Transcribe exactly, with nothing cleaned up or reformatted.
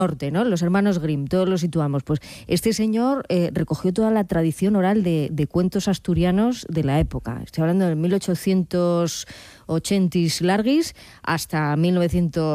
norte, ¿no? Los hermanos Grimm, todos lo situamos. Pues este señor eh, recogió toda la tradición oral de, de cuentos asturianos de la época. Estoy hablando de mil ochocientos ochenta larguis hasta mil novecientos